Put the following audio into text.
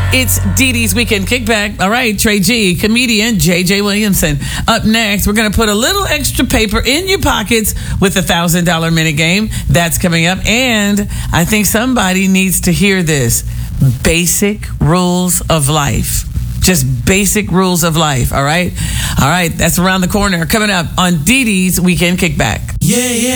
It's Dee Dee's Weekend Kickback. All right, Trey G, comedian JJ Williamson. Up next, we're going to put a little extra paper in your pockets with the $1,000 minute game. That's coming up. And I think somebody needs to hear this. Basic rules of life. Just basic rules of life. All right. All right. That's around the corner. Coming up on Dee Dee's Weekend Kickback. Yeah, yeah.